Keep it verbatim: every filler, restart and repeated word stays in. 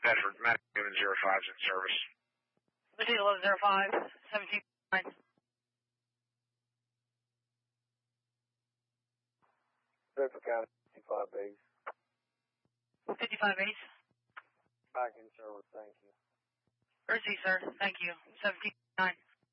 Bedford, Matt Newman zero five's in service. Liberty eleven zero five, seventeen nine. Bedford County, fifty-five base. fifty-five eight. Back in service, thank you. Earthy, sir. Thank you. seventeen nine.